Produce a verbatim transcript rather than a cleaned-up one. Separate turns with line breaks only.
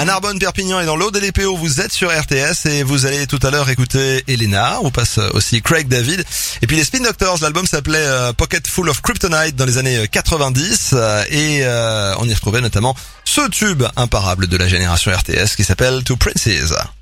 À Narbonne, Perpignan et dans l'Aude et les P O, vous êtes sur R T S et vous allez tout à l'heure écouter Elena. On passe aussi Craig David. Et puis les Spin Doctors, l'album s'appelait euh, Pocket Full of Kryptonite dans les années quatre-vingt-dix euh, et euh, on y retrouvait notamment ce tube imparable de la génération R T S qui s'appelle Two Princes.